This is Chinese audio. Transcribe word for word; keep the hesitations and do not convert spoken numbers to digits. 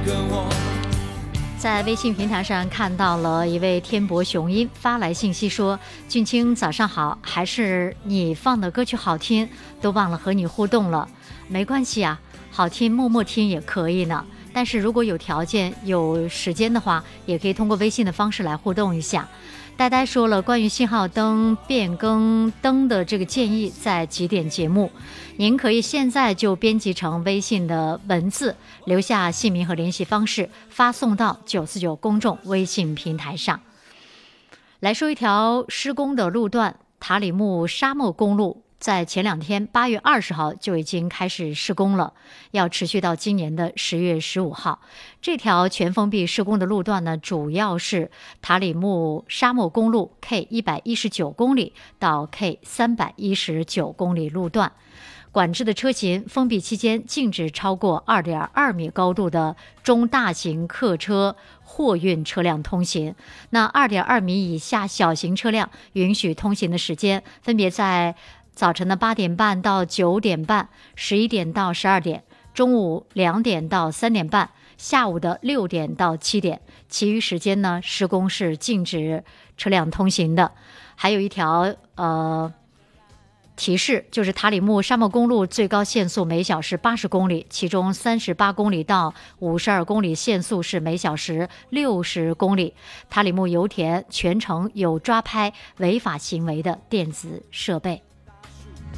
个我。 在微信平台上看到了一位天博雄鹰发来信息说：俊清早上好，还是你放的歌曲好听，都忘了和你互动了。没关系啊，好听默默听也可以呢，但是如果有条件有时间的话，也可以通过微信的方式来互动一下。呆呆说了关于信号灯变更灯的这个建议在几点节目，您可以现在就编辑成微信的文字，留下姓名和联系方式，发送到九四九公众微信平台上。来说一条施工的路段，塔里木沙漠公路在前两天八月二十号就已经开始施工了，要持续到今年的十月十五号。这条全封闭施工的路段呢，主要是塔里木沙漠公路 K 一百一十九公里到 K 三百一十九公里路段。管制的车型封闭期间禁止超过 二点二米高度的中大型客车货运车辆通行，那 二点二米以下小型车辆允许通行的时间分别在早晨的八点半到九点半，十一点到十二点，中午两点到三点半，下午的六点到七点，其余时间呢，施工是禁止车辆通行的。还有一条呃提示，就是塔里木沙漠公路最高限速每小时八十公里，其中三十八公里到五十二公里限速是每小时六十公里。塔里木油田全程有抓拍违法行为的电子设备。